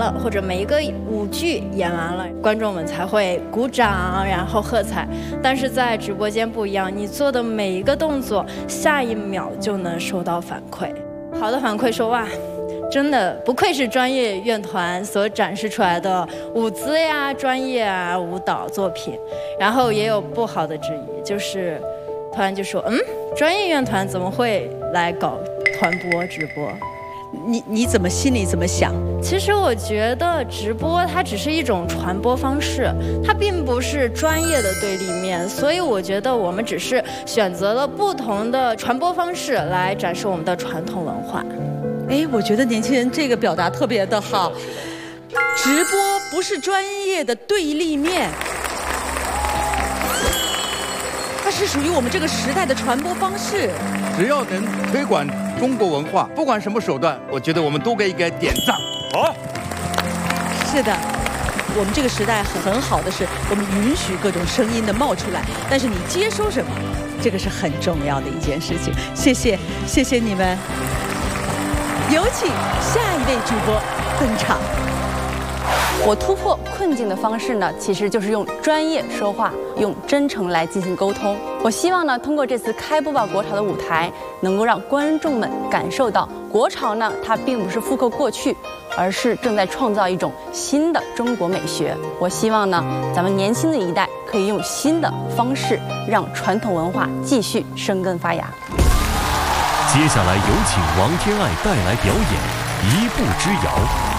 了，或者每一个舞剧演完了，观众们才会鼓掌，然后喝彩。但是在直播间不一样，你做的每一个动作，下一秒就能收到反馈。好的反馈说哇，真的不愧是专业乐团所展示出来的舞姿呀、专业啊舞蹈作品。然后也有不好的质疑，就是突然就说，专业乐团怎么会来搞团播直播？ 你心里怎么想？ 其实我觉得直播它只是一种传播方式，它并不是专业的对立面，所以我觉得我们只是选择了不同的传播方式来展示我们的传统文化。 我觉得年轻人这个表达特别的好，直播不是专业的对立面，它是属于我们这个时代的传播方式。 只要能推广中国文化，不管什么手段，我觉得我们都应该点赞。 好， 是的，我们这个时代很好的是，我们允许各种声音的冒出来，但是你接收什么，这个是很重要的一件事情。谢谢你们，有请下一位主播登场。 我突破困境的方式呢，其实就是用专业说话，用真诚来进行沟通。我希望呢，通过这次开播吧国潮的舞台，能够让观众们感受到，国潮呢，它并不是复刻过去，而是正在创造一种新的中国美学。我希望呢，咱们年轻的一代可以用新的方式，让传统文化继续生根发芽。 接下来有请王天爱带来表演《一步之遥》。